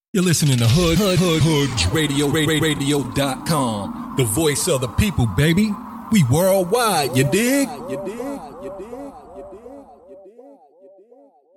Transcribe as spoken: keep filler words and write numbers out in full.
You're listening to Hood Hood Hood Hoods Radio Radio dot com. The voice of the people, baby. We worldwide, you dig? You dig? You dig? You dig? You dig?